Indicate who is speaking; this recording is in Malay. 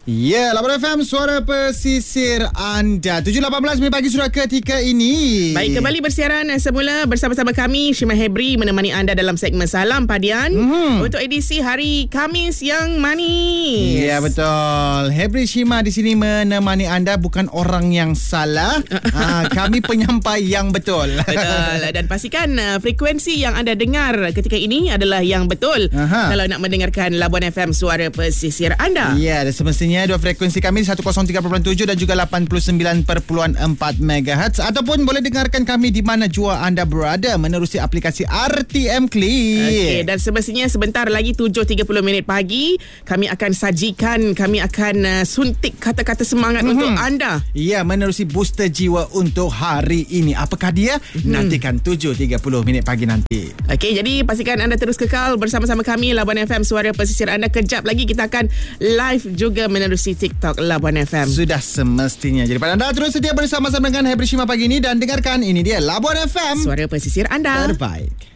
Speaker 1: Ya, Labuan FM, suara pesisir anda. 7.18 minit pagi sudah ketika ini.
Speaker 2: Baik, kembali bersiaran semula bersama-sama kami, Syima Hebri, menemani anda dalam segmen Salam Padian untuk edisi hari Khamis yang manis.
Speaker 1: Ya, betul. Hebri Syima di sini menemani anda, bukan orang yang salah. Kami penyampai yang betul.
Speaker 2: Betul. Dan pastikan frekuensi yang anda dengar ketika ini adalah yang betul. Kalau nak mendengarkan Labuan FM, suara pesisir anda.
Speaker 1: Ya, dan semestinya dua frekuensi kami 103.7 dan juga 89.4 MHz, ataupun boleh dengarkan kami di mana jua anda berada menerusi aplikasi RTM Click.
Speaker 2: Okey, dan semestinya sebentar lagi 7.30 minit pagi kami akan sajikan, kami akan suntik kata-kata semangat untuk anda.
Speaker 1: Ya, menerusi booster jiwa untuk hari ini. Apakah dia? Nantikan 7.30 minit pagi nanti.
Speaker 2: Okey, jadi pastikan anda terus kekal bersama-sama kami Labuan FM, suara pesisir anda. Kejap lagi kita akan live juga menerusi TikTok Labuan FM.
Speaker 1: Sudah semestinya. Jadi pada anda terus setia bersama-sama dengan Hebri Syima pagi ini dan dengarkan, ini dia Labuan FM,
Speaker 2: suara pesisir anda
Speaker 1: terbaik.